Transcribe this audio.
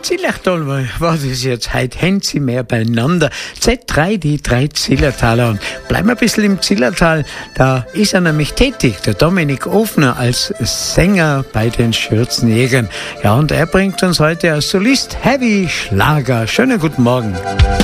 Zillertal, was ist jetzt? Heute haben sie mehr beieinander. Z3, die 3 Zillertaler. Und bleiben wir ein bisschen im Zillertal. Da ist er nämlich tätig, der Dominik Ofner, als Sänger bei den Schürzenjägern. Ja, und er bringt uns heute als Solist Heavy Schlager. Schönen guten Morgen.